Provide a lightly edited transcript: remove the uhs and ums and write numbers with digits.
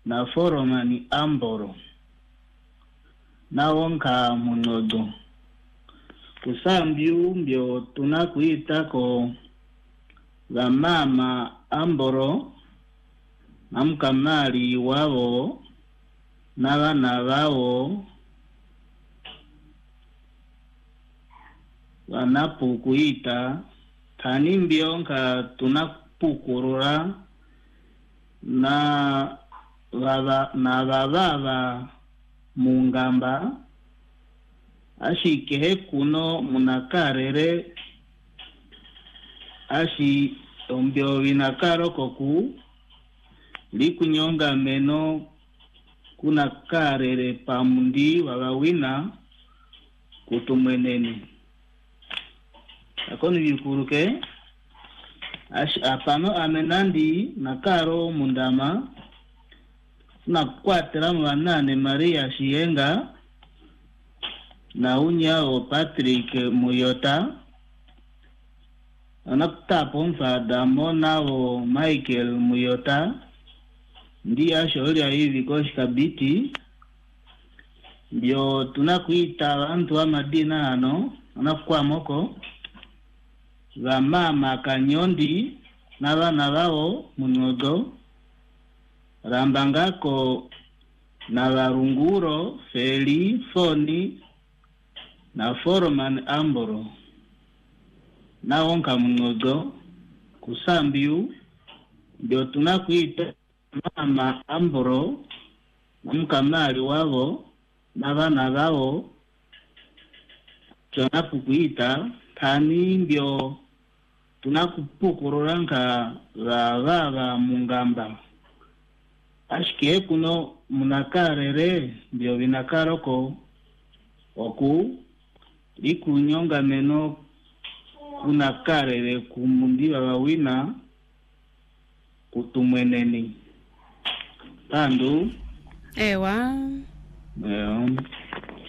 na foromani amboro nawonka munodo kusambiu mbyo tunakuitako la mama amboro na mkamali wao na bana bao wanapokuita tani mbionka tunapukurura na baba mungamba ashikehe kuno munakarere ashi ombyo binakaro koku likunyonga meno kuna karere pamundi wawawina kutumweneni akoni bikuruke apano amenandi nakaro mundama na kwatera mwanane Maria Shienga na unyao Patrick Muyota anakutapo mfada monao Michael Muyota ndiye shauri ya hivi koshika biti ndio tunakuita wantu wa madina ano anakuwa moko wa mama Kanyondi na bana bao munodo rambangako na Warunguro Feli Foni na Foroman Amboro na wonka munodo kusambiu ndio tunakuita mama Amboro na mkamali wao na bana bao tunakuita tani ndio tunakupukururanka baba mungamba ashike kuno munakarere ndio binakaroko oku likunyonga meno kuna karere kumundi wawina kutumweneni tandu ewa